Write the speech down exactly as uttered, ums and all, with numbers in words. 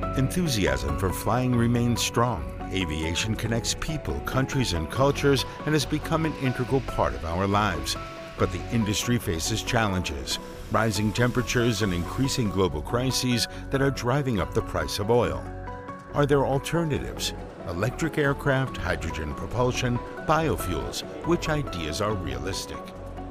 Enthusiasm for flying remains strong. Aviation connects people, countries, and cultures and has become an integral part of our lives. But the industry faces challenges, rising temperatures and increasing global crises that are driving up the price of oil. Are there alternatives? Electric aircraft, hydrogen propulsion, biofuels, which ideas are realistic?